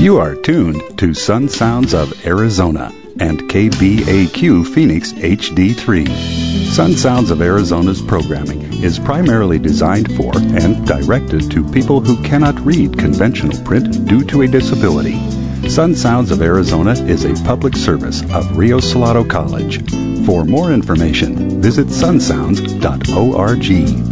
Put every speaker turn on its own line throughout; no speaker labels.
You are tuned to Sun Sounds of Arizona and KBAQ Phoenix HD3. Sun Sounds of Arizona's programming is primarily designed for and directed to people who cannot read conventional print due to a disability. Sun Sounds of Arizona is a public service of Rio Salado College. For more information, visit sunsounds.org.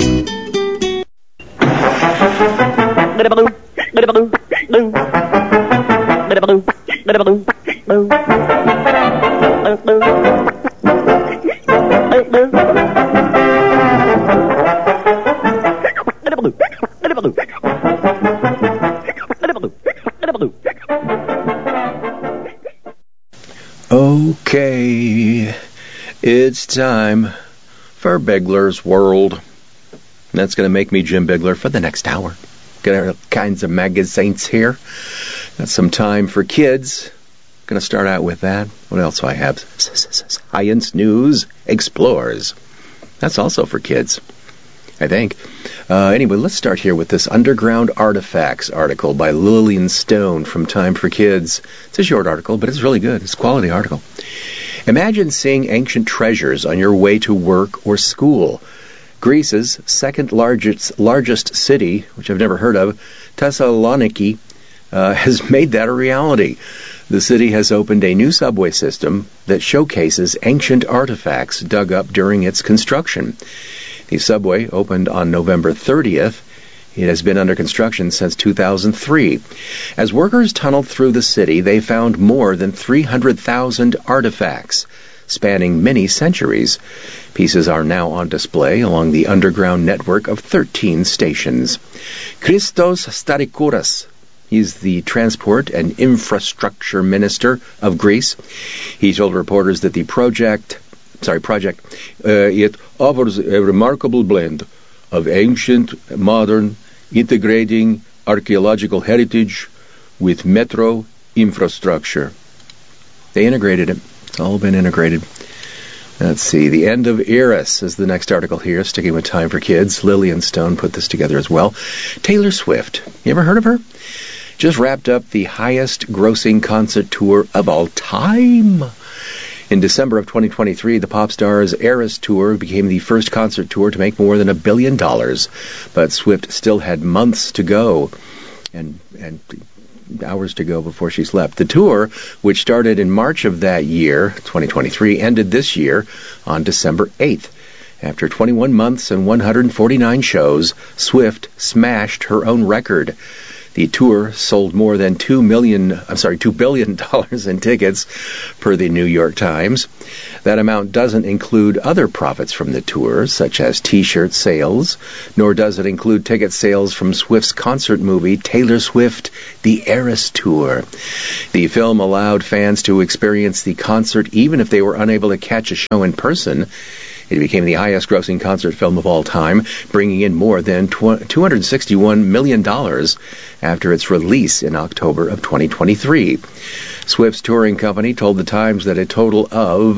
Okay, it's time for Bigler's World. That's going to make me Jim Bigler for the next hour. Got all kinds of magazines here. Got some time for kids. Going to start out with that. What else do I have? Science News Explores. That's also for kids, I think. Anyway, let's start here with this Underground Artifacts article by Lillian Stone from Time for Kids. It's a short article, but it's really good. It's a quality article. Imagine seeing ancient treasures on your way to work or school. Greece's second largest city, which I've never heard of, Thessaloniki, has made that a reality. The city has opened a new subway system that showcases ancient artifacts dug up during its construction. The subway opened on November 30th. It has been under construction since 2003. As workers tunneled through the city, they found more than 300,000 artifacts, spanning many centuries. Pieces are now on display along the underground network of 13 stations. Christos Starikouras, he's the Transport and Infrastructure Minister of Greece. He told reporters that the project it offers a remarkable blend of ancient, modern, integrating archaeological heritage with metro infrastructure. They integrated it. It's all been integrated. Let's see. The End of Eris is the next article here, sticking with Time for Kids. Lillian Stone put this together as well. Taylor Swift. You ever heard of her? Just wrapped up the highest grossing concert tour of all time. In December of 2023, the pop star's Eras Tour became the first concert tour to make more than $1 billion. But Swift still had months to go and hours to go before she slept. The tour, which started in March of that year, 2023, ended this year on December 8th. After 21 months and 149 shows, Swift smashed her own record. The tour sold more than $2 billion in tickets, per the New York Times. That amount doesn't include other profits from the tour, such as T-shirt sales, nor does it include ticket sales from Swift's concert movie, Taylor Swift: The Eras Tour. The film allowed fans to experience the concert even if they were unable to catch a show in person. It became the highest-grossing concert film of all time, bringing in more than $261 million after its release in October of 2023. Swift's touring company told The Times that a total of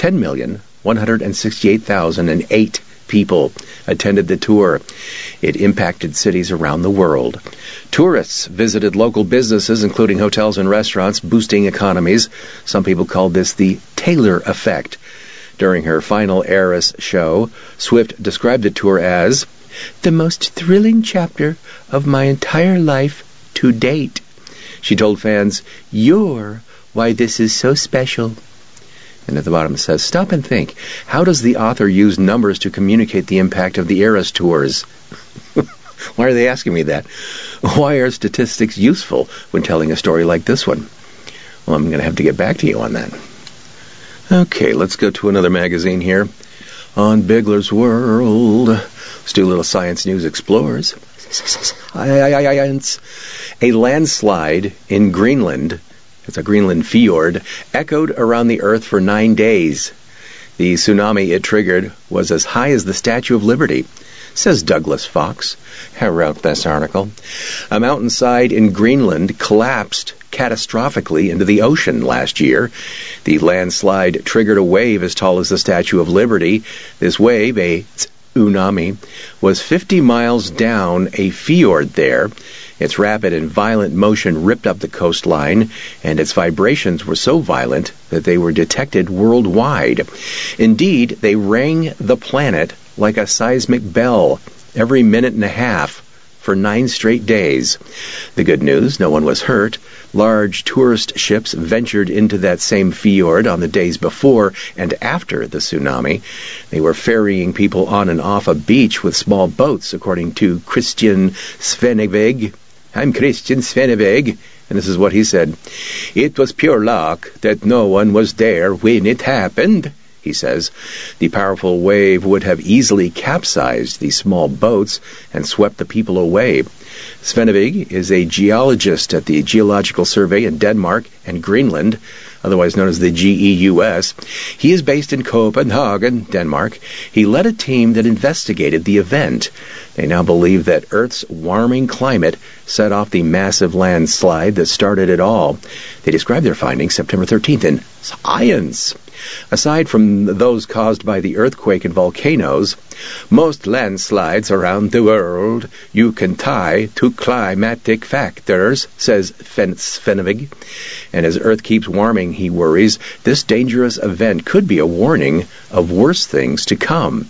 10,168,008 people attended the tour. It impacted cities around the world. Tourists visited local businesses, including hotels and restaurants, boosting economies. Some people called this the Taylor effect. During her final Eras show, Swift described the tour as the most thrilling chapter of my entire life to date. She told fans, "You're why this is so special." And at the bottom it says, "Stop and think. How does the author use numbers to communicate the impact of the Eras tours?" Why are they asking me that? Why are statistics useful when telling a story like this one? Well, I'm going to have to get back to you on that. Okay, let's go to another magazine here on Bigler's World. Let's do a little Science News Explores. A landslide in Greenland, it's a Greenland fjord, echoed around the Earth for 9 days. The tsunami it triggered was as high as the Statue of Liberty, says Douglas Fox, who wrote this article. A mountainside in Greenland collapsed catastrophically into the ocean last year. The landslide triggered a wave as tall as the Statue of Liberty. This wave, a tsunami, was 50 miles down a fjord there. Its rapid and violent motion ripped up the coastline, and its vibrations were so violent that they were detected worldwide. Indeed, they rang the planet like a seismic bell every minute and a half for 9 straight days. The good news, no one was hurt. Large tourist ships ventured into that same fjord on the days before and after the tsunami. They were ferrying people on and off a beach with small boats, according to Christian Svenevig. I'm Christian Svenevig, and this is what he said. It was pure luck that no one was there when it happened. He says, the powerful wave would have easily capsized these small boats and swept the people away. Svenevig is a geologist at the Geological Survey in Denmark and Greenland, otherwise known as the GEUS. He is based in Copenhagen, Denmark. He led a team that investigated the event. They now believe that Earth's warming climate set off the massive landslide that started it all. They described their findings September 13th in Science. Aside from those caused by the earthquake and volcanoes, most landslides around the world you can tie to climatic factors, says Svenevig. And as Earth keeps warming, he worries, this dangerous event could be a warning of worse things to come.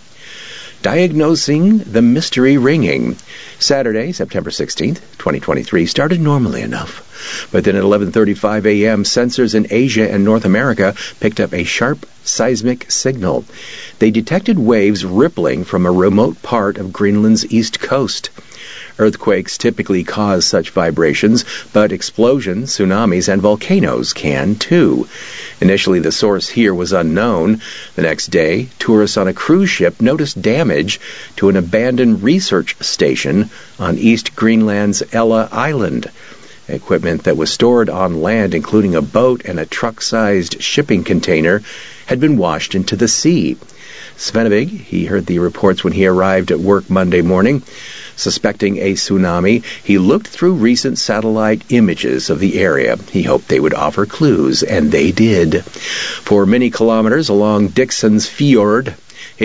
Diagnosing the mystery ringing. Saturday, September 16th, 2023, started normally enough. But then at 11:35 a.m., sensors in Asia and North America picked up a sharp seismic signal. They detected waves rippling from a remote part of Greenland's east coast. Earthquakes typically cause such vibrations, but explosions, tsunamis, and volcanoes can too. Initially, the source here was unknown. The next day, tourists on a cruise ship noticed damage to an abandoned research station on East Greenland's Ella Island. Equipment that was stored on land, including a boat and a truck-sized shipping container, had been washed into the sea. Svenevig, he heard the reports when he arrived at work Monday morning. Suspecting a tsunami, he looked through recent satellite images of the area. He hoped they would offer clues, and they did. For many kilometers along Dixon's Fjord,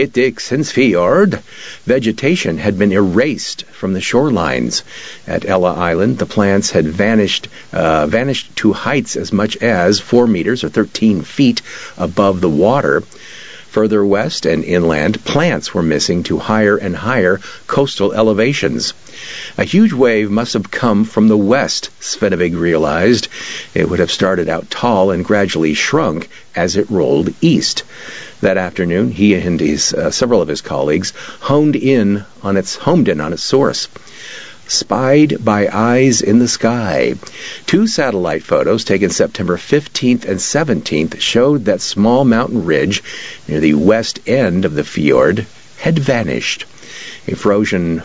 vegetation had been erased from the shorelines. At Ella Island, the plants had vanished to heights as much as 4 meters or 13 feet above the water. Further west and inland, plants were missing to higher and higher coastal elevations. A huge wave must have come from the west, Svenevig realized. It would have started out tall and gradually shrunk as it rolled east. That afternoon, he and several of his colleagues honed in on its source. Spied by eyes in the sky. 2 satellite photos taken September 15th and 17th showed that small mountain ridge near the west end of the fjord had vanished. A frozen,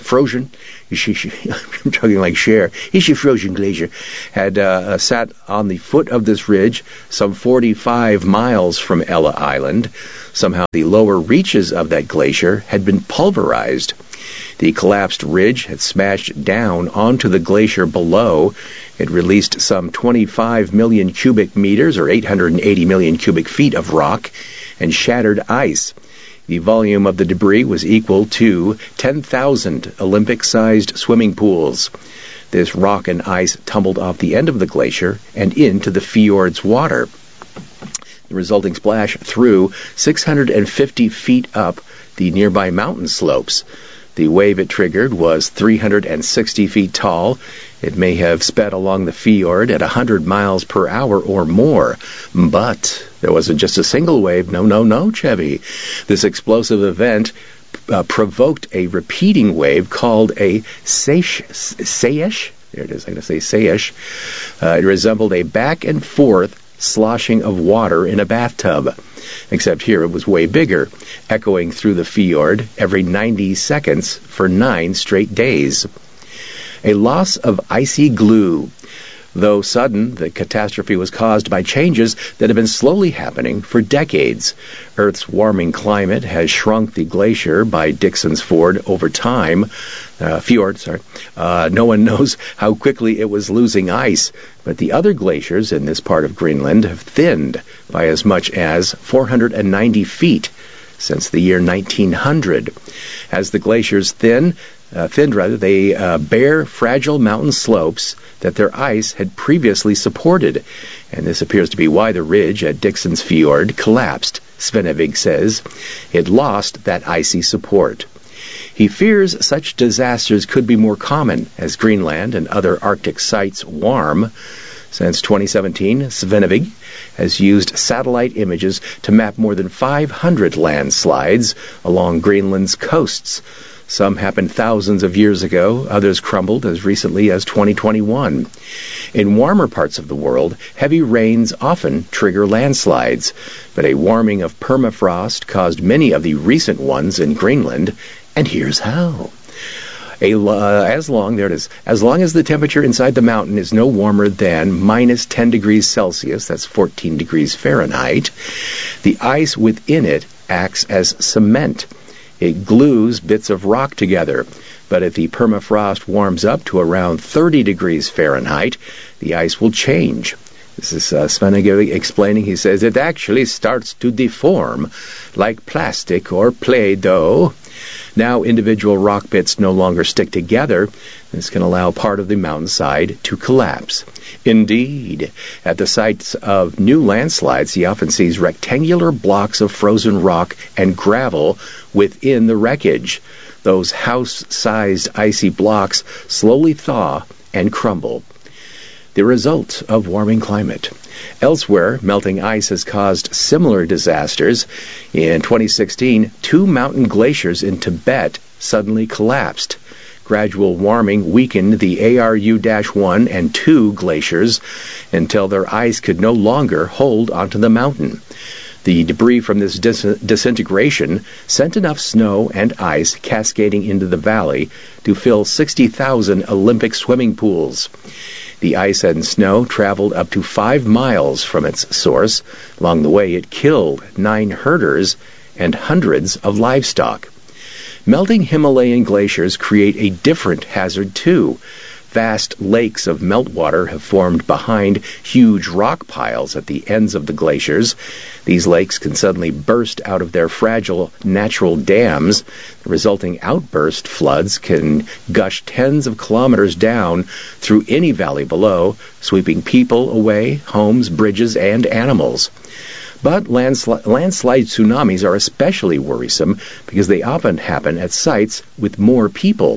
I'm talking like Cher, frozen glacier, had sat on the foot of this ridge some 45 miles from Ella Island. Somehow the lower reaches of that glacier had been pulverized. The collapsed ridge had smashed down onto the glacier below. It released some 25 million cubic meters, or 880 million cubic feet of rock, and shattered ice. The volume of the debris was equal to 10,000 Olympic-sized swimming pools. This rock and ice tumbled off the end of the glacier and into the fjord's water. The resulting splash threw 650 feet up the nearby mountain slopes. The wave it triggered was 360 feet tall. It may have sped along the fjord at 100 miles per hour or more. But there wasn't just a single wave. No, Chevy. This explosive event provoked a repeating wave called a Seish. There it is. I'm going to say Seish. It resembled a back and forth sloshing of water in a bathtub. Except here it was way bigger, echoing through the fjord every 90 seconds for 9 straight days. A loss of icy glue. Though sudden, the catastrophe was caused by changes that have been slowly happening for decades. Earth's warming climate has shrunk the glacier by Dixon's Fjord over time. No one knows how quickly it was losing ice, but the other glaciers in this part of Greenland have thinned by as much as 490 feet since the year 1900. As the glaciers thin, they bear fragile mountain slopes that their ice had previously supported. And this appears to be why the ridge at Dixon's Fjord collapsed, Svenevig says. It lost that icy support. He fears such disasters could be more common as Greenland and other Arctic sites warm. Since 2017, Svenevig has used satellite images to map more than 500 landslides along Greenland's coasts. Some happened thousands of years ago, others crumbled as recently as 2021. In warmer parts of the world, heavy rains often trigger landslides, but a warming of permafrost caused many of the recent ones in Greenland, and here's how. As long as the temperature inside the mountain is no warmer than minus 10 degrees Celsius, that's 14 degrees Fahrenheit, the ice within it acts as cement. It glues bits of rock together. But if the permafrost warms up to around 30 degrees Fahrenheit, the ice will change. This is Svenevig explaining. He says it actually starts to deform like plastic or Play-Doh. Now individual rock bits no longer stick together. This can allow part of the mountainside to collapse. Indeed, at the sites of new landslides, he often sees rectangular blocks of frozen rock and gravel within the wreckage. Those house-sized icy blocks slowly thaw and crumble. The result of warming climate. Elsewhere, melting ice has caused similar disasters. In 2016, 2 mountain glaciers in Tibet suddenly collapsed. Gradual warming weakened the ARU-1 and 2 glaciers until their ice could no longer hold onto the mountain. The debris from this disintegration sent enough snow and ice cascading into the valley to fill 60,000 Olympic swimming pools. The ice and snow traveled up to 5 miles from its source. Along the way, it killed 9 herders and hundreds of livestock. Melting Himalayan glaciers create a different hazard, too. Vast lakes of meltwater have formed behind huge rock piles at the ends of the glaciers. These lakes can suddenly burst out of their fragile natural dams. The resulting outburst floods can gush tens of kilometers down through any valley below, sweeping people away, homes, bridges, and animals. But landslide tsunamis are especially worrisome because they often happen at sites with more people.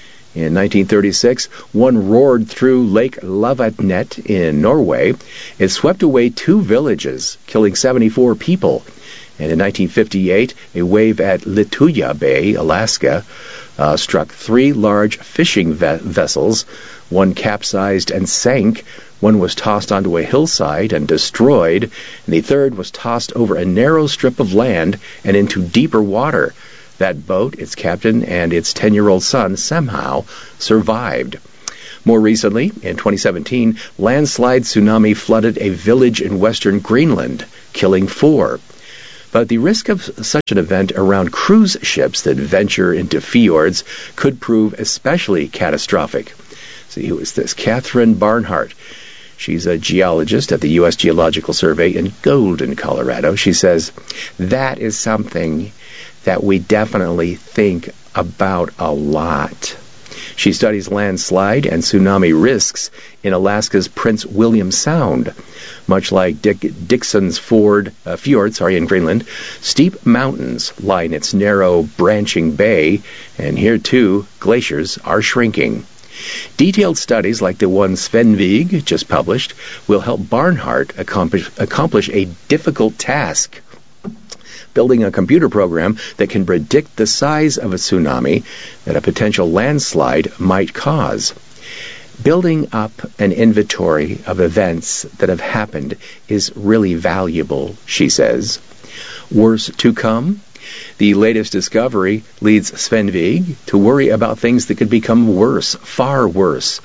In 1936, one roared through Lake Lavatnet in Norway. It swept away 2 villages, killing 74 people. And in 1958, a wave at Lituya Bay, Alaska, struck 3 large fishing vessels. One capsized and sank. One was tossed onto a hillside and destroyed. And the third was tossed over a narrow strip of land and into deeper water. That boat, its captain, and its 10-year-old son somehow survived. More recently, in 2017, landslide tsunami flooded a village in western Greenland, killing 4. But the risk of such an event around cruise ships that venture into fjords could prove especially catastrophic. See, who is this? Catherine Barnhart. She's a geologist at the U.S. Geological Survey in Golden, Colorado. She says, that is something that we definitely think about a lot. She studies landslide and tsunami risks in Alaska's Prince William Sound. Much like Dixon's Fjord in Greenland, steep mountains line its narrow, branching bay, and here, too, glaciers are shrinking. Detailed studies like the one Svenevig just published will help Barnhart accomplish a difficult task. Building a computer program that can predict the size of a tsunami that a potential landslide might cause. Building up an inventory of events that have happened is really valuable, she says. Worse to come? The latest discovery leads Svenevig to worry about things that could become worse, far worse.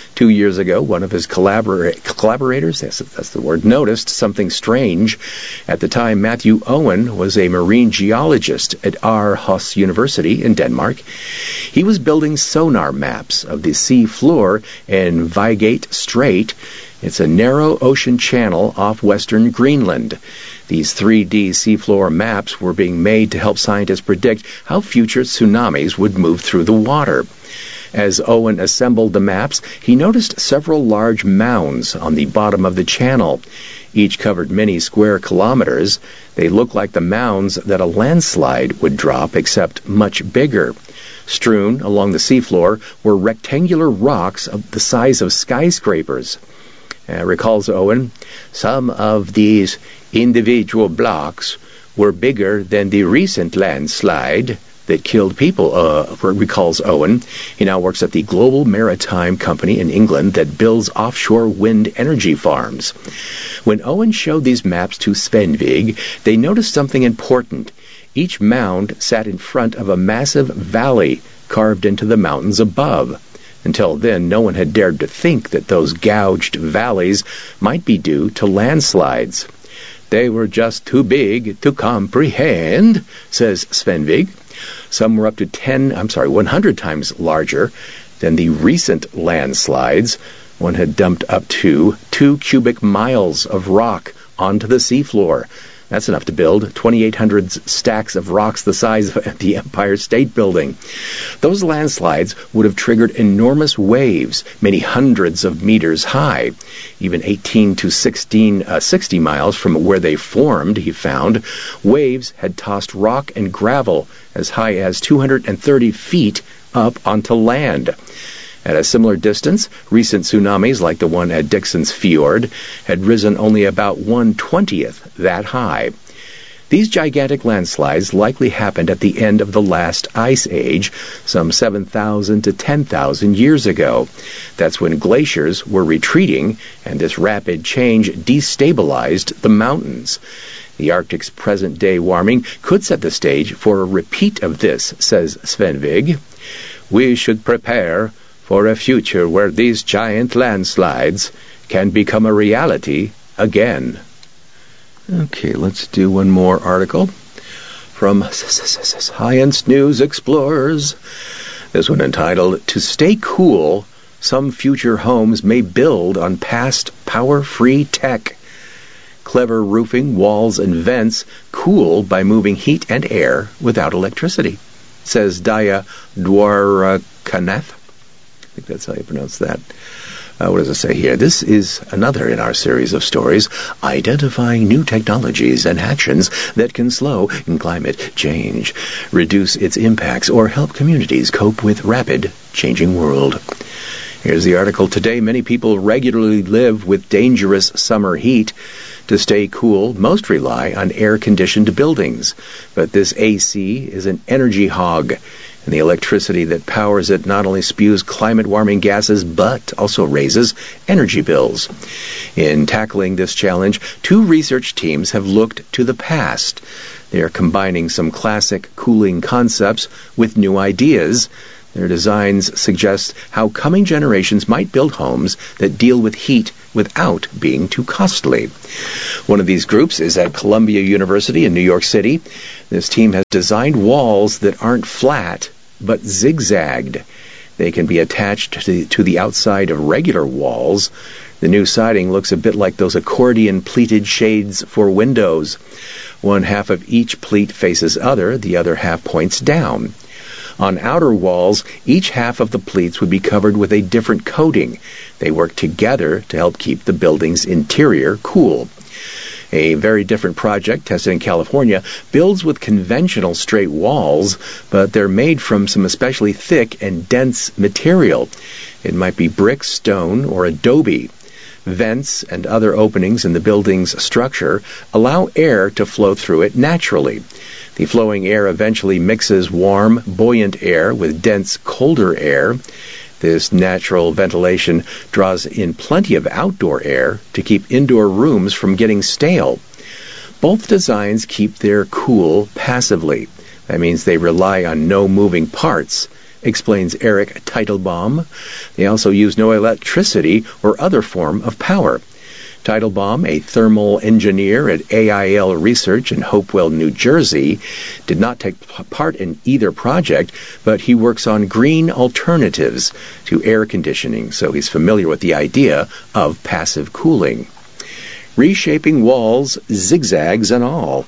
2 years ago, one of his collaborators, yes, that's the word, noticed something strange. At the time, Matthew Owen was a marine geologist at Aarhus University in Denmark. He was building sonar maps of the sea floor in Vigate Strait. It's a narrow ocean channel off western Greenland. These 3D seafloor maps were being made to help scientists predict how future tsunamis would move through the water. As Owen assembled the maps, he noticed several large mounds on the bottom of the channel. Each covered many square kilometers. They looked like the mounds that a landslide would drop, except much bigger. Strewn along the seafloor were rectangular rocks of the size of skyscrapers. Recalls Owen, some of these individual blocks were bigger than the recent landslide that killed people, recalls Owen. He now works at the Global Maritime Company in England that builds offshore wind energy farms. When Owen showed these maps to Svenvig, they noticed something important. Each mound sat in front of a massive valley carved into the mountains above. Until then, no one had dared to think that those gouged valleys might be due to landslides. They were just too big to comprehend, says Svenvig. Some were up to 100 times larger than the recent landslides. One had dumped up to 2 cubic miles of rock onto the seafloor. That's enough to build 2,800 stacks of rocks the size of the Empire State Building. Those landslides would have triggered enormous waves, many hundreds of meters high. Even 18 to 60 miles from where they formed, he found, waves had tossed rock and gravel as high as 230 feet up onto land. At a similar distance, recent tsunamis like the one at Dixon's Fjord had risen only about 1/20th that high. These gigantic landslides likely happened at the end of the last ice age, some 7,000 to 10,000 years ago. That's when glaciers were retreating, and this rapid change destabilized the mountains. The Arctic's present-day warming could set the stage for a repeat of this, says Svenvig. We should prepare for a future where these giant landslides can become a reality again. Okay, let's do one more article from Science News Explorers. This one entitled, To Stay Cool, Some Future Homes May Build on Past Power-Free Tech. Clever roofing, walls, and vents cool by moving heat and air without electricity, says Daya Dwarkanath. I think that's how you pronounce that. What does it say here? This is another in our series of stories identifying new technologies and actions that can slow climate change, reduce its impacts, or help communities cope with rapid changing world. Here's the article. Today, many people regularly live with dangerous summer heat. To stay cool, most rely on air-conditioned buildings. But this AC is an energy hog, and the electricity that powers it not only spews climate-warming gases, but also raises energy bills. In tackling this challenge, 2 research teams have looked to the past. They are combining some classic cooling concepts with new ideas. Their designs suggest how coming generations might build homes that deal with heat without being too costly. One of these groups is at Columbia University in New York City. This team has designed walls that aren't flat, but zigzagged. They can be attached to the outside of regular walls. The new siding looks a bit like those accordion pleated shades for windows. One half of each pleat faces the other half points down. On outer walls, each half of the pleats would be covered with a different coating. They work together to help keep the building's interior cool. A very different project, tested in California, builds with conventional straight walls, but they're made from some especially thick and dense material. It might be brick, stone, or adobe. Vents and other openings in the building's structure allow air to flow through it naturally. The flowing air eventually mixes warm, buoyant air with dense, colder air. This natural ventilation draws in plenty of outdoor air to keep indoor rooms from getting stale. Both designs keep their cool passively. That means they rely on no moving parts. explains Eric Teitelbaum. They also use no electricity or other form of power. Teitelbaum, a thermal engineer at AIL Research in Hopewell, New Jersey, did not take part in either project, but he works on green alternatives to air conditioning, so he's familiar with the idea of passive cooling. Reshaping walls, zigzags and all.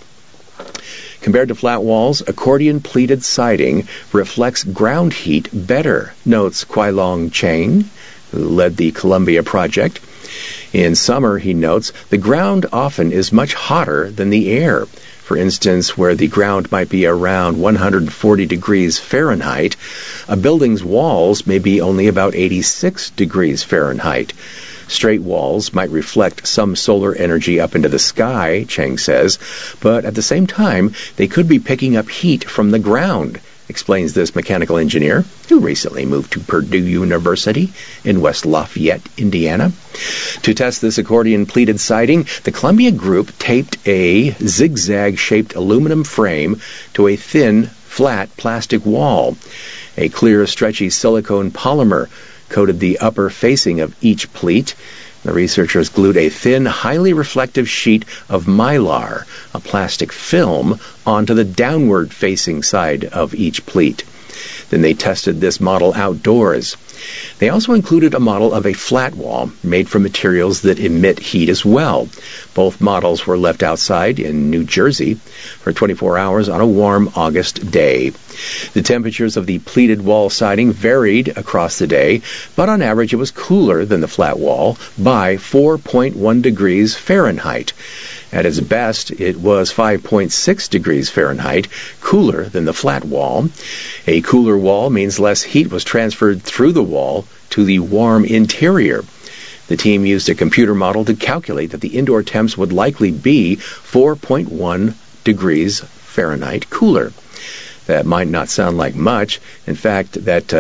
Compared to flat walls, accordion-pleated siding reflects ground heat better, notes Kuai-Long Cheng, who led the Columbia project. In summer, he notes, the ground often is much hotter than the air. For instance, where the ground might be around 140 degrees Fahrenheit, a building's walls may be only about 86 degrees Fahrenheit. Straight walls might reflect some solar energy up into the sky, Cheng says, but at the same time, they could be picking up heat from the ground, explains this mechanical engineer who recently moved to Purdue University in West Lafayette, Indiana. To test this accordion-pleated siding, the Columbia Group taped a zigzag-shaped aluminum frame to a thin, flat plastic wall. A clear, stretchy silicone polymer coated the upper facing of each pleat. The researchers glued a thin, highly reflective sheet of mylar, a plastic film, onto the downward-facing side of each pleat. Then they tested this model outdoors. They also included a model of a flat wall made from materials that emit heat as well. Both models were left outside in New Jersey for 24 hours on a warm August day. The temperatures of the pleated wall siding varied across the day, but on average it was cooler than the flat wall by 4.1 degrees Fahrenheit. At its best, it was 5.6 degrees Fahrenheit, cooler than the flat wall. A cooler wall means less heat was transferred through the wall to the warm interior. The team used a computer model to calculate that the indoor temps would likely be 4.1 degrees Fahrenheit cooler. That might not sound like much. In fact, notes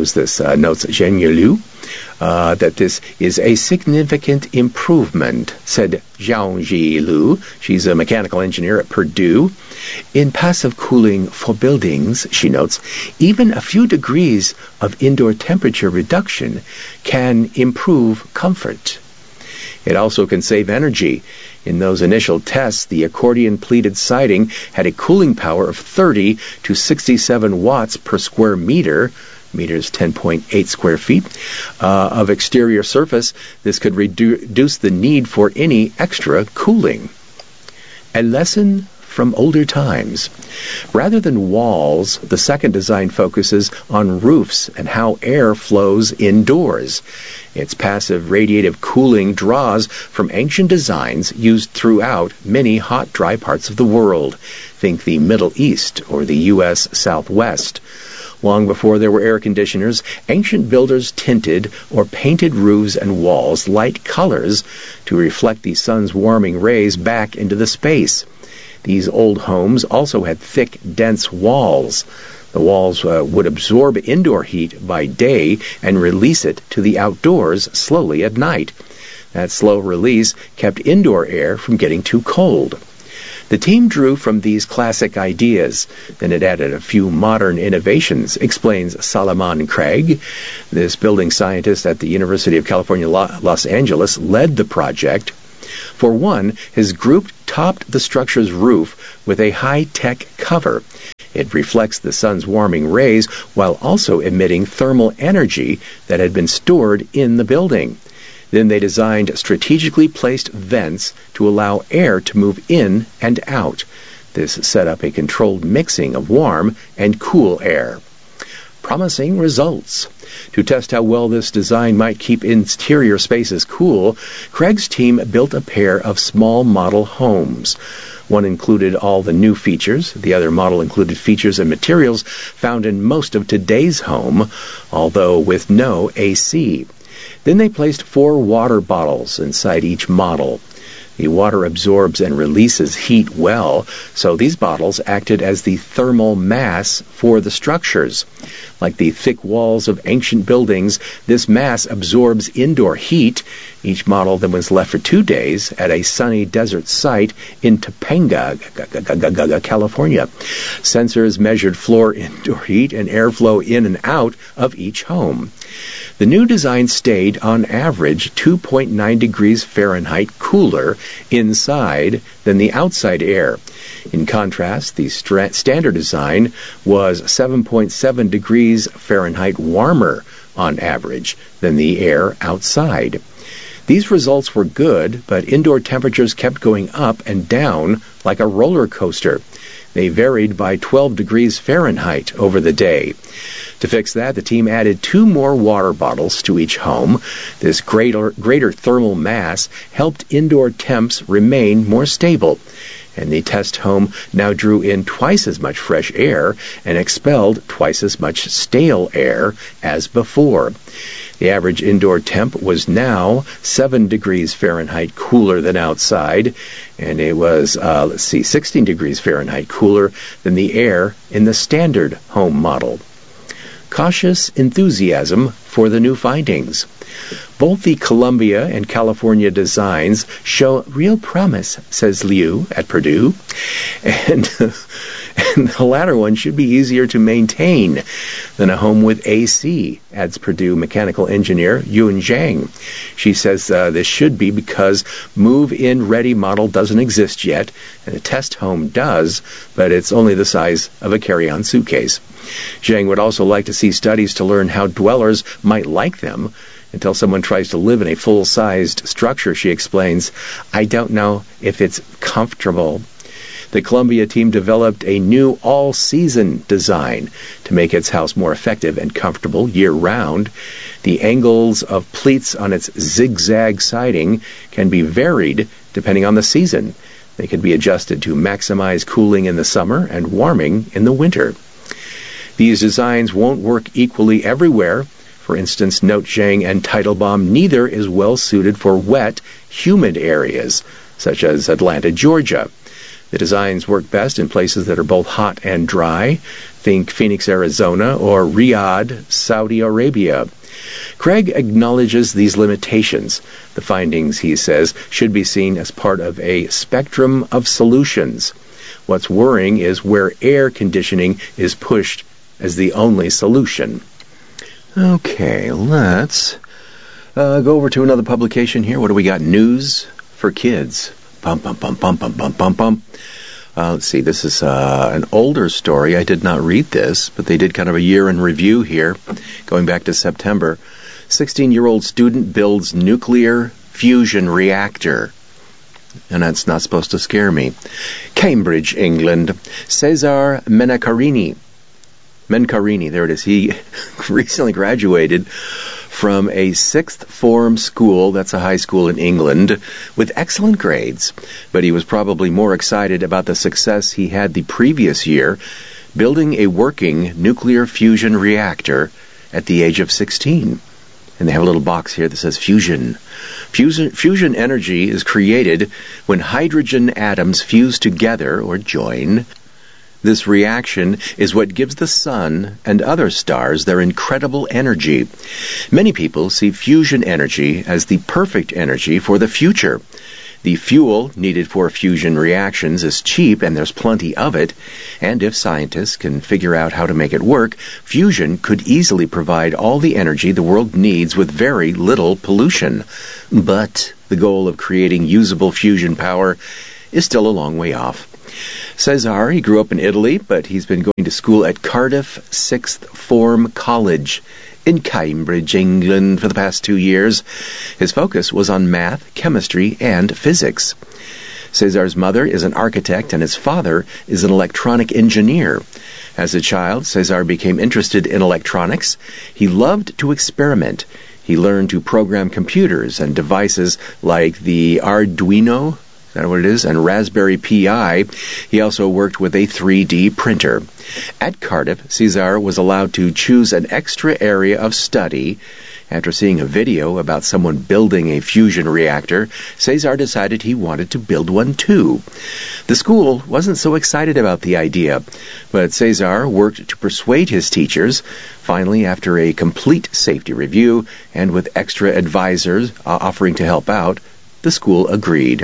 Zheng Liu, that this is a significant improvement, said Zhang Lu. She's a mechanical engineer at Purdue. In passive cooling for buildings, she notes, even a few degrees of indoor temperature reduction can improve comfort. It also can save energy. In those initial tests, the accordion-pleated siding had a cooling power of 30 to 67 watts per square meter, meters 10.8 square feet, of exterior surface. This could reduce the need for any extra cooling. A lesson from older times. Rather than walls, the second design focuses on roofs and how air flows indoors. Its passive radiative cooling draws from ancient designs used throughout many hot, dry parts of the world. Think the Middle East or the U.S. Southwest. Long before there were air conditioners, ancient builders tinted or painted roofs and walls light colors to reflect the sun's warming rays back into the space. These old homes also had thick, dense walls. The walls would absorb indoor heat by day and release it to the outdoors slowly at night. That slow release kept indoor air from getting too cold. The team drew from these classic ideas. Then it added a few modern innovations, explains Salomon Craig. This building scientist at the University of California, Los Angeles, led the project. For one, his group topped the structure's roof with a high-tech cover. It reflects the sun's warming rays while also emitting thermal energy that had been stored in the building. Then they designed strategically placed vents to allow air to move in and out. This set up a controlled mixing of warm and cool air. Promising results. To test how well this design might keep interior spaces cool, Craig's team built a pair of small model homes. One included all the new features. The other model included features and materials found in most of today's home, although with no AC. Then they placed 4 water bottles inside each model. The water absorbs and releases heat well, so these bottles acted as the thermal mass for the structures. Like the thick walls of ancient buildings, this mass absorbs indoor heat. Each model then was left for 2 days at a sunny desert site in Topanga, California. Sensors measured floor indoor heat and airflow in and out of each home. The new design stayed, on average, 2.9 degrees Fahrenheit cooler inside than the outside air. In contrast, the standard design was 7.7 degrees Fahrenheit warmer, on average, than the air outside. These results were good, but indoor temperatures kept going up and down like a roller coaster. They varied by 12 degrees Fahrenheit over the day. To fix that, the team added 2 more water bottles to each home. This greater thermal mass helped indoor temps remain more stable. And the test home now drew in twice as much fresh air and expelled twice as much stale air as before. The average indoor temp was now 7 degrees Fahrenheit cooler than outside, and it was, 16 degrees Fahrenheit cooler than the air in the standard home model. Cautious enthusiasm for the new findings. Both the Columbia and California designs show real promise, says Liu at Purdue, and the latter one should be easier to maintain than a home with AC, adds Purdue mechanical engineer Yun Zhang. She says this should be because move-in ready model doesn't exist yet, and a test home does, but it's only the size of a carry-on suitcase. Zhang would also like to see studies to learn how dwellers might like them. Until someone tries to live in a full-sized structure, she explains, I don't know if it's comfortable. The Columbia team developed a new all-season design to make its house more effective and comfortable year-round. The angles of pleats on its zigzag siding can be varied depending on the season. They can be adjusted to maximize cooling in the summer and warming in the winter. These designs won't work equally everywhere. For instance, note Zhang and Teitelbaum, neither is well suited for wet, humid areas, such as Atlanta, Georgia. The designs work best in places that are both hot and dry. Think Phoenix, Arizona, or Riyadh, Saudi Arabia. Craig acknowledges these limitations. The findings, he says, should be seen as part of a spectrum of solutions. What's worrying is where air conditioning is pushed as the only solution. Okay, let's go over to another publication here. What do we got? News for Kids. Let's see, this is an older story. I did not read this, but they did kind of a year in review here, going back to September. 16-year-old student builds nuclear fusion reactor. And that's not supposed to scare me. Cambridge, England. Cesar Mencarini, there it is. He recently graduated from a 6th form school, that's a high school in England, with excellent grades. But he was probably more excited about the success he had the previous year, building a working nuclear fusion reactor at the age of 16. And they have a little box here that says fusion. Fusion energy is created when hydrogen atoms fuse together or join. This reaction is what gives the sun and other stars their incredible energy. Many people see fusion energy as the perfect energy for the future. The fuel needed for fusion reactions is cheap and there's plenty of it, and if scientists can figure out how to make it work, fusion could easily provide all the energy the world needs with very little pollution. But the goal of creating usable fusion power is still a long way off. Cesar, he grew up in Italy, but he's been going to school at Cardiff Sixth Form College in Cambridge, England, for the past 2 years. His focus was on math, chemistry, and physics. Cesar's mother is an architect, and his father is an electronic engineer. As a child, Cesar became interested in electronics. He loved to experiment. He learned to program computers and devices like the Arduino, is that what it is? And Raspberry Pi. He also worked with a 3D printer. At Cardiff, Cesar was allowed to choose an extra area of study, After seeing a video about someone building a fusion reactor, Cesar decided he wanted to build one too. The school wasn't so excited about the idea, but Cesar worked to persuade his teachers. Finally, after a complete safety review and with extra advisors offering to help out, the school agreed.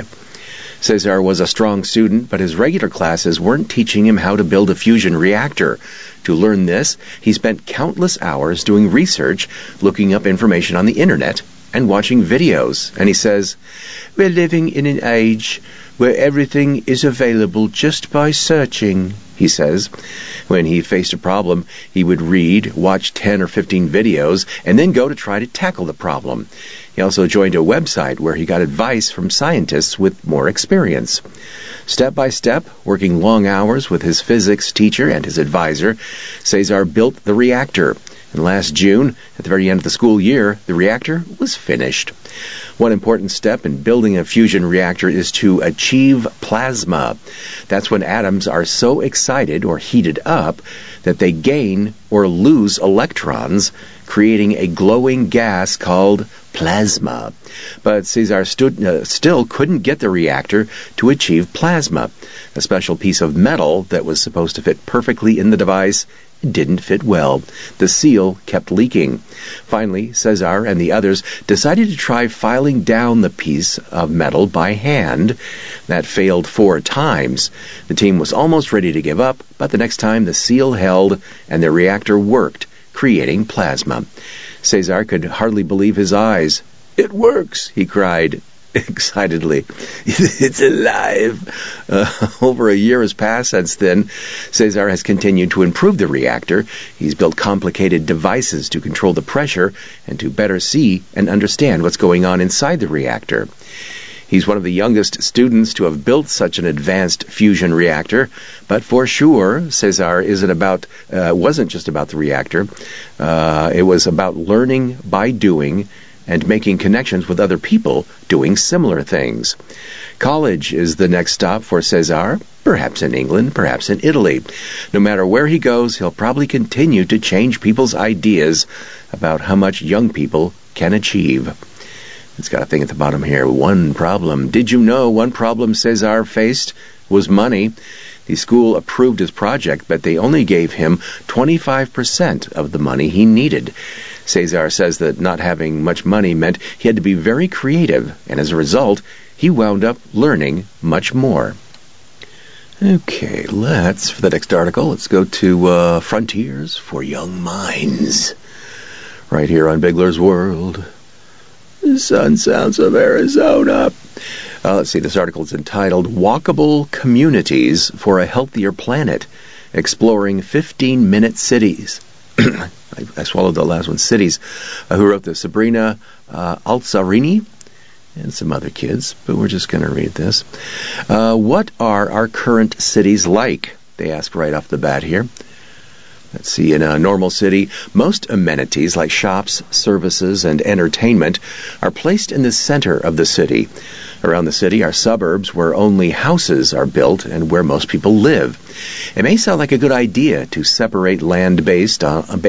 Cesar was a strong student, but his regular classes weren't teaching him how to build a fusion reactor. To learn this, he spent countless hours doing research, looking up information on the internet, and watching videos. And he says, "We're living in an age where everything is available just by searching," he says. When he faced a problem, he would read, watch 10 or 15 videos, and then go to try to tackle the problem. He also joined a website where he got advice from scientists with more experience. Step by step, working long hours with his physics teacher and his advisor, Cesar built the reactor. And last June, at the very end of the school year, the reactor was finished. One important step in building a fusion reactor is to achieve plasma. That's when atoms are so excited or heated up that they gain or lose electrons, creating a glowing gas called plasma. But Cesar still couldn't get the reactor to achieve plasma. A special piece of metal that was supposed to fit perfectly in the device didn't fit well. The seal kept leaking. Finally, Cesar and the others decided to try filing down the piece of metal by hand. That failed 4 times. The team was almost ready to give up, but the next time the seal held and the reactor worked, creating plasma. Cesar could hardly believe his eyes. "It works," he cried excitedly. "It's alive." Over a year has passed since then. Cesar has continued to improve the reactor. He's built complicated devices to control the pressure and to better see and understand what's going on inside the reactor. He's one of the youngest students to have built such an advanced fusion reactor, but for sure, Cesar wasn't just about the reactor. It was about learning by doing and making connections with other people doing similar things. College is the next stop for Cesar, perhaps in England, perhaps in Italy. No matter where he goes, he'll probably continue to change people's ideas about how much young people can achieve. It's got a thing at the bottom here. One problem. Did you know one problem Cesar faced was money? The school approved his project, but they only gave him 25% of the money he needed. Cesar says that not having much money meant he had to be very creative, and as a result, he wound up learning much more. Okay, for the next article, let's go to Frontiers for Young Minds. Right here on Bigler's World. The Sun Sounds of Arizona. Let's see, this article is entitled Walkable Communities for a Healthier Planet, Exploring 15-Minute Cities. I swallowed the last one, cities. Who wrote this? Sabrina Alzarini and some other kids, but we're just going to read this. What are our current cities like? They ask right off the bat here. Let's see, in a normal city, most amenities like shops, services, and entertainment are placed in the center of the city. Around the city are suburbs where only houses are built and where most people live. It may sound like a good idea to separate land bases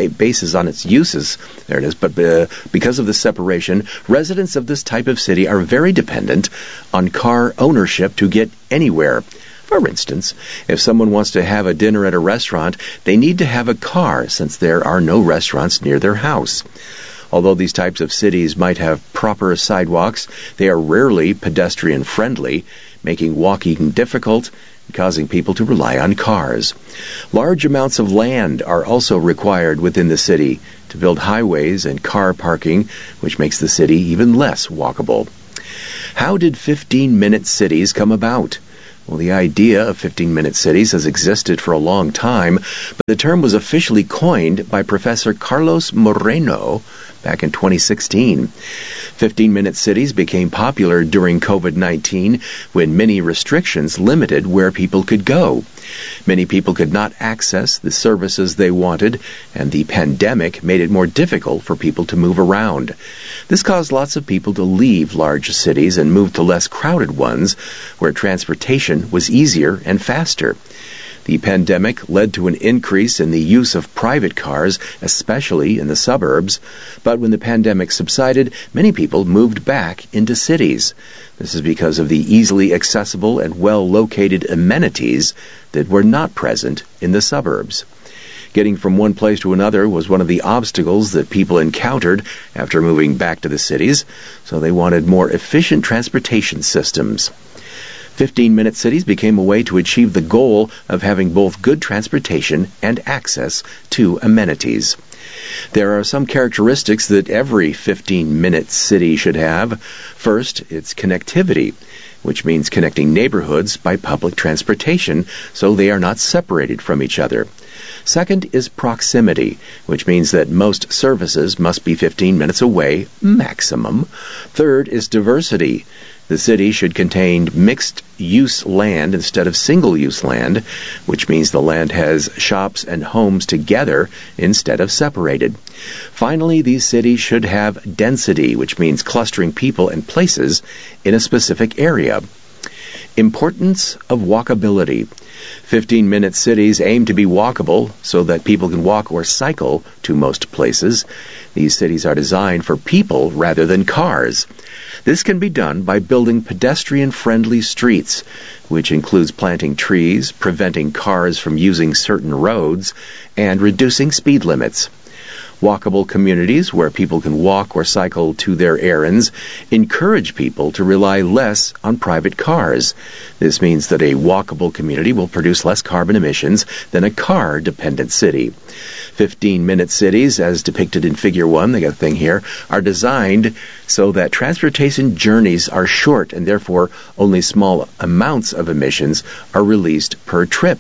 on its uses. There it is. But because of the separation, residents of this type of city are very dependent on car ownership to get anywhere. For instance, if someone wants to have a dinner at a restaurant, they need to have a car since there are no restaurants near their house. Although these types of cities might have proper sidewalks, they are rarely pedestrian-friendly, making walking difficult and causing people to rely on cars. Large amounts of land are also required within the city to build highways and car parking, which makes the city even less walkable. How did 15-minute cities come about? Well, the idea of 15-minute cities has existed for a long time, but the term was officially coined by Professor Carlos Moreno back in 2016. 15-minute cities became popular during COVID-19 when many restrictions limited where people could go. Many people could not access the services they wanted, and the pandemic made it more difficult for people to move around. This caused lots of people to leave large cities and move to less crowded ones, where transportation was easier and faster. The pandemic led to an increase in the use of private cars, especially in the suburbs. But when the pandemic subsided, many people moved back into cities. This is because of the easily accessible and well-located amenities that were not present in the suburbs. Getting from one place to another was one of the obstacles that people encountered after moving back to the cities, so they wanted more efficient transportation systems. 15-minute cities became a way to achieve the goal of having both good transportation and access to amenities. There are some characteristics that every 15-minute city should have. First, it's connectivity, which means connecting neighborhoods by public transportation so they are not separated from each other. Second is proximity, which means that most services must be 15 minutes away, maximum. Third is diversity. The city should contain mixed-use land instead of single-use land, which means the land has shops and homes together instead of separated. Finally, these cities should have density, which means clustering people and places in a specific area. Importance of walkability. 15-minute cities aim to be walkable so that people can walk or cycle to most places. These cities are designed for people rather than cars. This can be done by building pedestrian-friendly streets, which includes planting trees, preventing cars from using certain roads, and reducing speed limits. Walkable communities where people can walk or cycle to their errands encourage people to rely less on private cars. This means that a walkable community will produce less carbon emissions than a car-dependent city. 15-minute cities, as depicted in Figure 1, they got a thing here, are designed so that transportation journeys are short and therefore only small amounts of emissions are released per trip.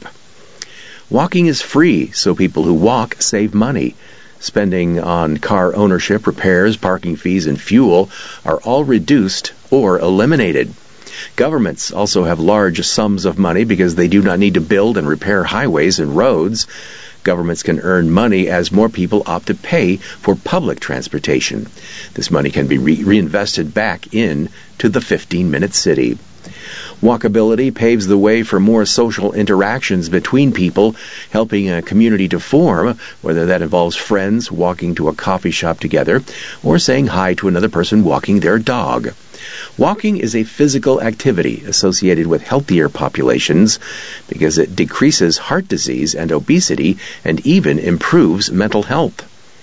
Walking is free, so people who walk save money. Spending on car ownership, repairs, parking fees, and fuel are all reduced or eliminated. Governments also have large sums of money because they do not need to build and repair highways and roads. Governments can earn money as more people opt to pay for public transportation. This money can be reinvested back into the 15-minute city. Walkability paves the way for more social interactions between people, helping a community to form, whether that involves friends walking to a coffee shop together or saying hi to another person walking their dog. Walking is a physical activity associated with healthier populations because it decreases heart disease and obesity and even improves mental health.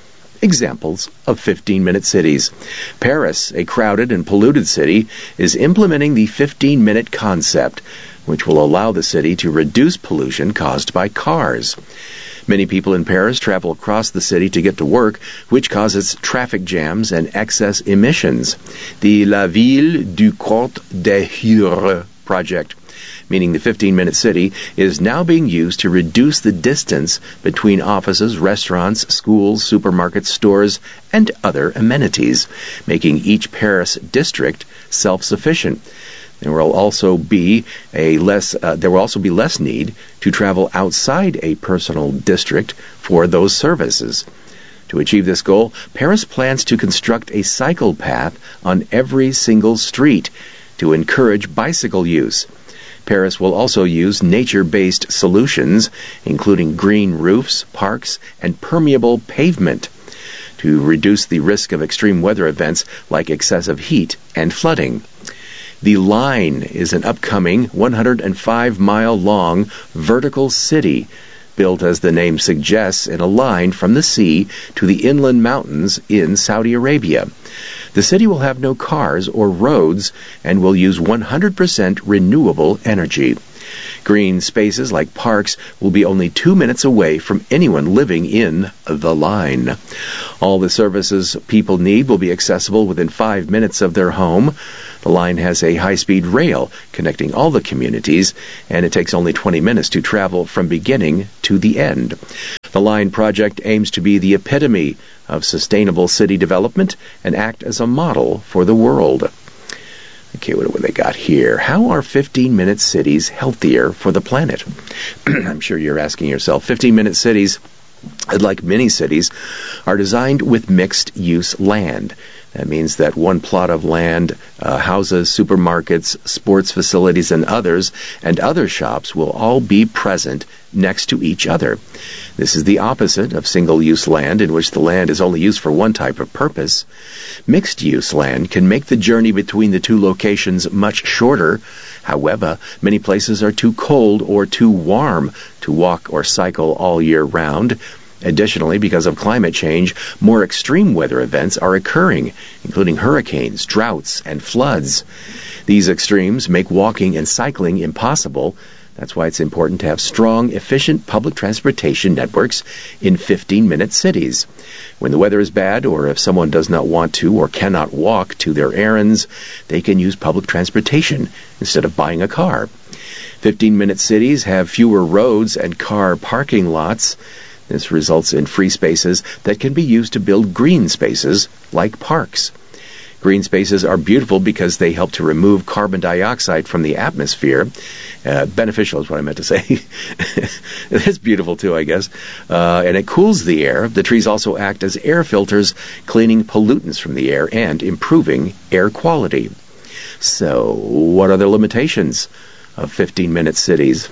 Examples of 15-minute cities. Paris, a crowded and polluted city, is implementing the 15-minute concept, which will allow the city to reduce pollution caused by cars. Many people in Paris travel across the city to get to work, which causes traffic jams and excess emissions. The La Ville du Côte d'Azur project, meaning the 15-minute city, is now being used to reduce the distance between offices, restaurants, schools, supermarkets, stores, and other amenities, making each Paris district self-sufficient. There will also be less need to travel outside a personal district for those services. To achieve this goal, Paris plans to construct a cycle path on every single street to encourage bicycle use. Paris will also use nature-based solutions, including green roofs, parks, and permeable pavement, to reduce the risk of extreme weather events like excessive heat and flooding. The Line is an upcoming 105-mile-long vertical city built, as the name suggests, in a line from the sea to the inland mountains in Saudi Arabia. The city will have no cars or roads and will use 100% renewable energy. Green spaces like parks will be only 2 minutes away from anyone living in the Line. All the services people need will be accessible within 5 minutes of their home. The Line has a high-speed rail connecting all the communities, and it takes only 20 minutes to travel from beginning to the end. The Line project aims to be the epitome of sustainable city development and act as a model for the world. Okay, what do they got here? How are 15-minute cities healthier for the planet? I'm sure you're asking yourself. 15-minute cities, like many cities, are designed with mixed-use land. That means that one plot of land houses supermarkets, sports facilities, and other shops will all be present next to each other. This is the opposite of single-use land, in which the land is only used for one type of purpose. Mixed-use land can make the journey between the two locations much shorter. However, many places are too cold or too warm to walk or cycle all year round. Additionally, because of climate change, more extreme weather events are occurring, including hurricanes, droughts, and floods. These extremes make walking and cycling impossible. That's why it's important to have strong, efficient public transportation networks in 15-minute cities. When the weather is bad, or if someone does not want to or cannot walk to their errands, they can use public transportation instead of buying a car. 15-minute cities have fewer roads and car parking lots. This results in free spaces that can be used to build green spaces like parks. Green spaces are beautiful because they help to remove carbon dioxide from the atmosphere. Beneficial is what I meant to say. It's beautiful too, I guess. And it cools the air. The trees also act as air filters, cleaning pollutants from the air and improving air quality. So, what are the limitations of 15-minute cities?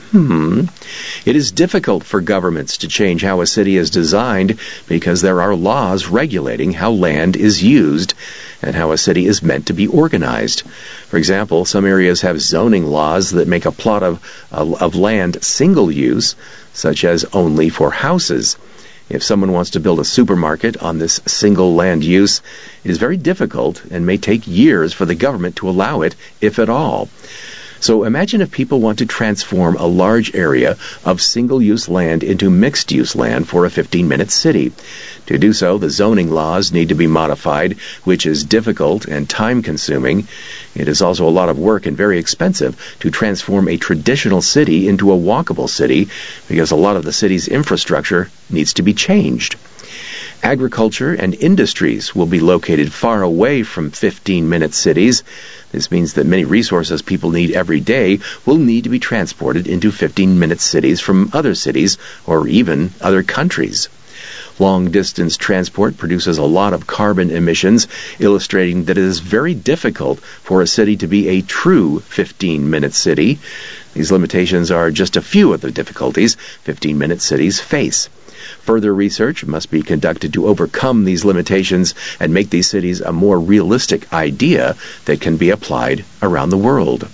It is difficult for governments to change how a city is designed because there are laws regulating how land is used and how a city is meant to be organized. For example, some areas have zoning laws that make a plot of land single use, such as only for houses. If someone wants to build a supermarket on this single land use, it is very difficult and may take years for the government to allow it, if at all. So imagine if people want to transform a large area of single-use land into mixed-use land for a 15-minute city. To do so, the zoning laws need to be modified, which is difficult and time-consuming. It is also a lot of work and very expensive to transform a traditional city into a walkable city, because a lot of the city's infrastructure needs to be changed. Agriculture and industries will be located far away from 15-minute cities. This means that many resources people need every day will need to be transported into 15-minute cities from other cities or even other countries. Long-distance transport produces a lot of carbon emissions, illustrating that it is very difficult for a city to be a true 15-minute city. These limitations are just a few of the difficulties 15-minute cities face. Further research must be conducted to overcome these limitations and make these cities a more realistic idea that can be applied around the world.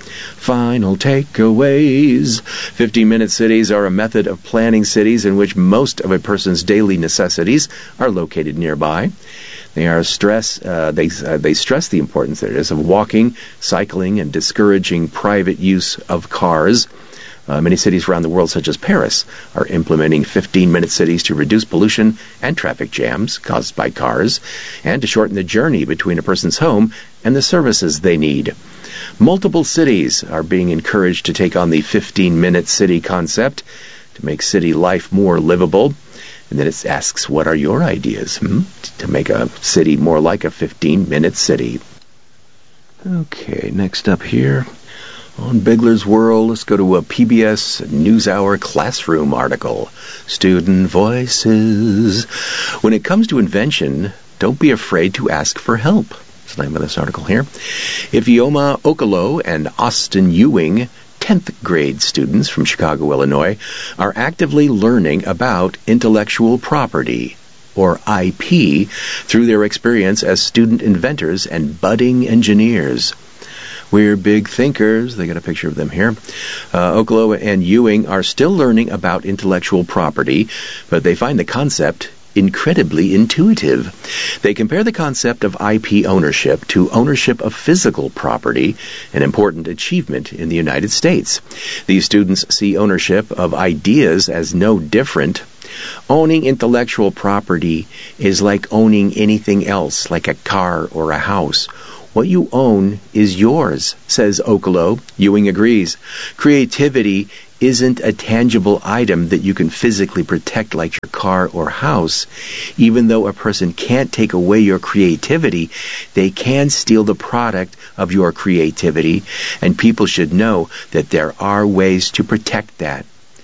Final takeaways. 15-minute cities are a method of planning cities in which most of a person's daily necessities are located nearby. They stress the importance there is of walking, cycling, and discouraging private use of cars. Many cities around the world, such as Paris, are implementing 15-minute cities to reduce pollution and traffic jams caused by cars, and to shorten the journey between a person's home and the services they need. Multiple cities are being encouraged to take on the 15-minute city concept to make city life more livable. And then it asks, what are your ideas to make a city more like a 15-minute city? Okay, next up here on Bigler's World, let's go to a PBS NewsHour classroom article. Student Voices. When it comes to invention, don't be afraid to ask for help. That's the name of this article here. Ifeoma Okolo and Austin Ewing, 10th grade students from Chicago, Illinois, are actively learning about intellectual property, or IP, through their experience as student inventors and budding engineers. We're big thinkers. They got a picture of them here. Okolo and Ewing are still learning about intellectual property, but they find the concept incredibly intuitive. They compare the concept of IP ownership to ownership of physical property, an important achievement in the United States. These students see ownership of ideas as no different. Owning intellectual property is like owning anything else, like a car or a house. What you own is yours, says Okolo. Ewing agrees. Creativity isn't a tangible item that you can physically protect like your car or house. Even though a person can't take away your creativity, they can steal the product of your creativity, and people should know that there are ways to protect that.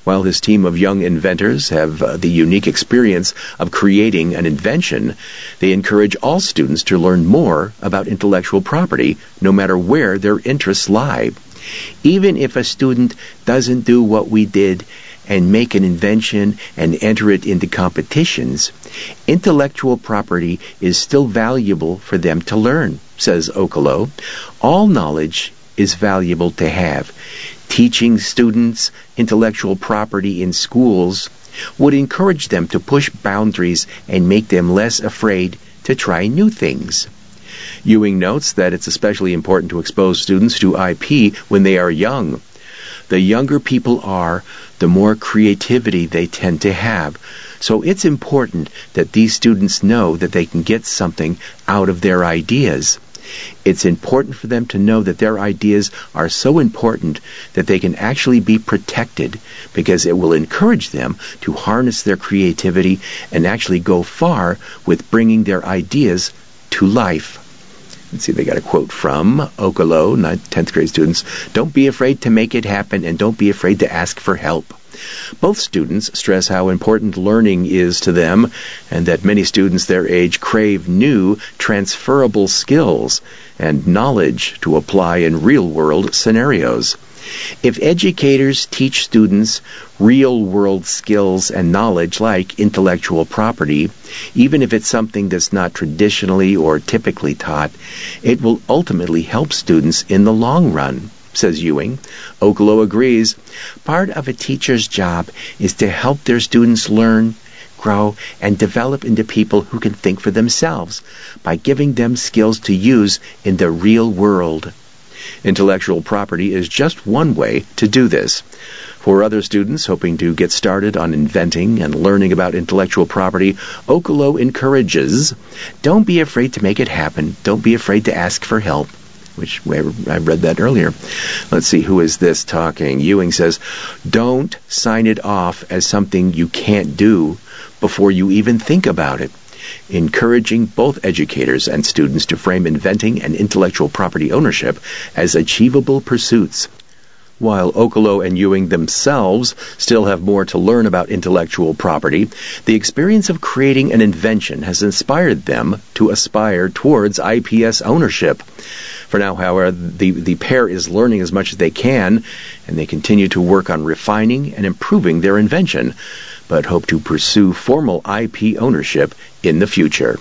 While his team of young inventors have the unique experience of creating an invention, they encourage all students to learn more about intellectual property, no matter where their interests lie. Even if a student doesn't do what we did and make an invention and enter it into competitions, intellectual property is still valuable for them to learn, says Okolo. All knowledge is valuable to have. Teaching students intellectual property in schools would encourage them to push boundaries and make them less afraid to try new things. Ewing notes that it's especially important to expose students to IP when they are young. The younger people are, the more creativity they tend to have. So it's important that these students know that they can get something out of their ideas. It's important for them to know that their ideas are so important that they can actually be protected, because it will encourage them to harness their creativity and actually go far with bringing their ideas to life. Let's see, they got a quote from Okolo, 10th grade students. Don't be afraid to make it happen, and don't be afraid to ask for help. Both students stress how important learning is to them, and that many students their age crave new, transferable skills and knowledge to apply in real-world scenarios. If educators teach students real-world skills and knowledge like intellectual property, even if it's something that's not traditionally or typically taught, it will ultimately help students in the long run, says Ewing. Okolo agrees. Part of a teacher's job is to help their students learn, grow, and develop into people who can think for themselves by giving them skills to use in the real world. Intellectual property is just one way to do this. For other students hoping to get started on inventing and learning about intellectual property, Okolo encourages, don't be afraid to make it happen. Don't be afraid to ask for help. Which I read that earlier. Let's see, who is this talking? Ewing says, don't sign it off as something you can't do before you even think about it. Encouraging both educators and students to frame inventing and intellectual property ownership as achievable pursuits. While Okolo and Ewing themselves still have more to learn about intellectual property, the experience of creating an invention has inspired them to aspire towards IPS ownership. For now, however, the pair is learning as much as they can, and they continue to work on refining and improving their invention, but hope to pursue formal IP ownership in the future.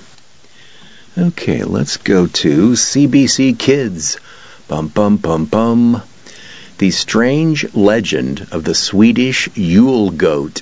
Okay, let's go to CBC Kids. Bum, bum, bum, bum. The strange legend of the Swedish Yule goat.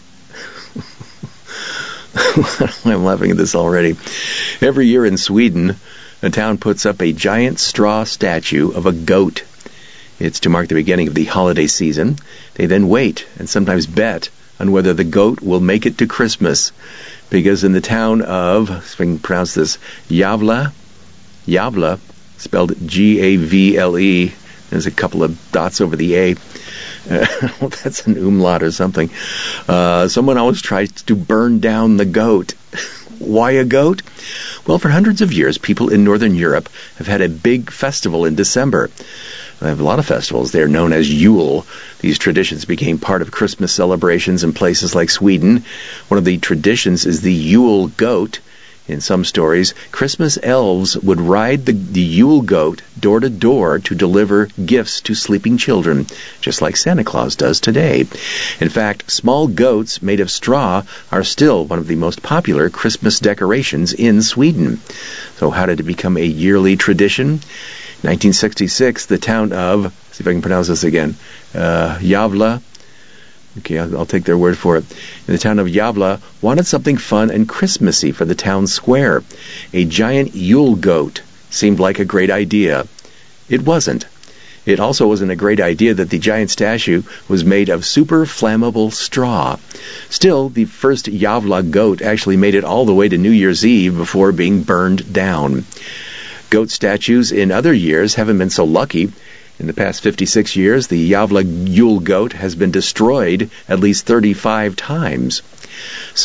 I'm laughing at this already. Every year in Sweden, a town puts up a giant straw statue of a goat. It's to mark the beginning of the holiday season. They then wait and sometimes bet on whether the goat will make it to Christmas. Because in the town of, if I can pronounce this, Gävle, spelled Gavle, there's a couple of dots over the A. Well, that's an umlaut or something. Someone always tries to burn down the goat. Why a goat? Well, for hundreds of years, people in Northern Europe have had a big festival in December. They have a lot of festivals. They're known as Yule. These traditions became part of Christmas celebrations in places like Sweden. One of the traditions is the Yule goat. In some stories, Christmas elves would ride the Yule goat door to door to deliver gifts to sleeping children, just like Santa Claus does today. In fact, small goats made of straw are still one of the most popular Christmas decorations in Sweden. So how did it become a yearly tradition? 1966, the town of, see if I can pronounce this again, Gävle. Okay, I'll take their word for it. In the town of Gävle, wanted something fun and Christmassy for the town square. A giant Yule goat seemed like a great idea. It wasn't. It also wasn't a great idea that the giant statue was made of super flammable straw. Still, the first Gävle goat actually made it all the way to New Year's Eve before being burned down. Goat statues in other years haven't been so lucky. In the past 56 years, the Gävle Yule goat has been destroyed at least 35 times.